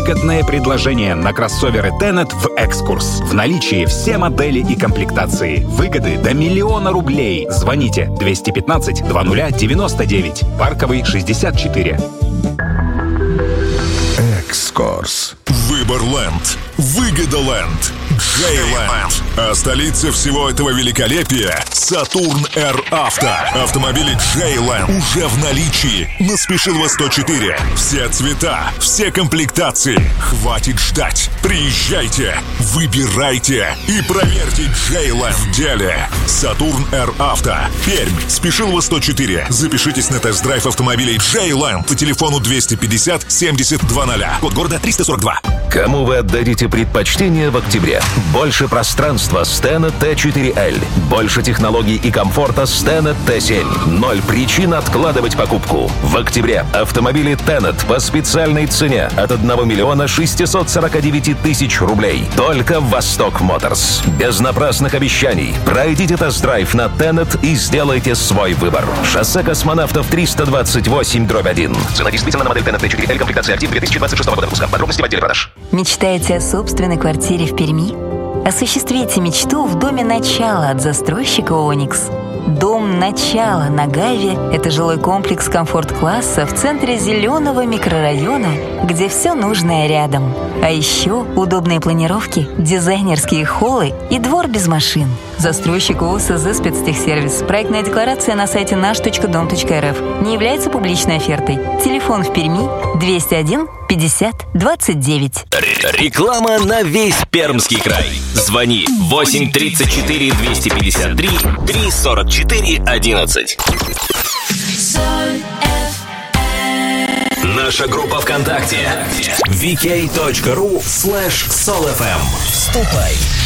Выгодное предложение на кроссоверы Tenet в «Экскурс». В наличии все модели и комплектации. Выгоды до 1 000 000 рублей. Звоните 215 2099. Парковый 64. «Экскурс». Выборленд. Выгодоленд. Джейленд. А столица всего этого великолепия — Сатурн Р Авто. Автомобили Джейленд уже в наличии на Спешилова 104. Все цвета, все комплектации. Хватит ждать. Приезжайте, выбирайте и проверьте Джейленд в деле. Сатурн Р Авто. Пермь. Спешилова 104. Запишитесь на тест-драйв автомобилей Джейленд по телефону 250 70 20. Код города 342. Кому вы отдадите предпочтение в октябре? Больше пространства с Tenet T4L. Больше технологий и комфорта с Tenet T7. 0 причин откладывать покупку. В октябре автомобили Tenet по специальной цене от 1 649 000 рублей. Только в Восток Моторс. Без напрасных обещаний. Пройдите тест-драйв на Tenet и сделайте свой выбор. Шоссе Космонавтов 328/1. Цена действительно на модель Tenet T4L, комплектация «Актив» 2026 года выпуска. Подробности в отделе продаж. Мечтаете о собственной квартире в Перми? Осуществите мечту в доме «Начало» от застройщика «Оникс». Дом «Начало» на Гайве – это жилой комплекс комфорт-класса в центре зеленого микрорайона, где все нужное рядом. А еще удобные планировки, дизайнерские холлы и двор без машин. Застройщик ОСЗ «Спецтехсервис». Проектная декларация на сайте наш.дом.рф. Не является публичной офертой. Телефон в Перми 201 50 29. Реклама на весь Пермский край. Звони 8 34 253 344 11. Наша группа ВКонтакте vk.ru/solfm. Вступай!